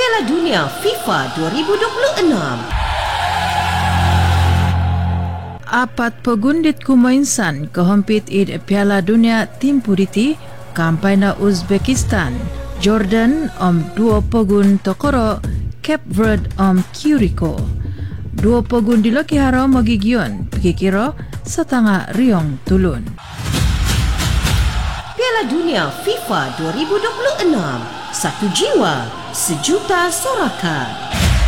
Piala Dunia FIFA 2026. Apat pagundit kumainsan kehompit id Piala Dunia tim puditi kampai na Uzbekistan, Jordan dua pagun Tokoro, Cape Verde Curacao. Dua pagun dilaki haro magigion, pikikiro setengah riong tulun. Piala Dunia FIFA 2026. Satu jiwa, sejuta sorakan.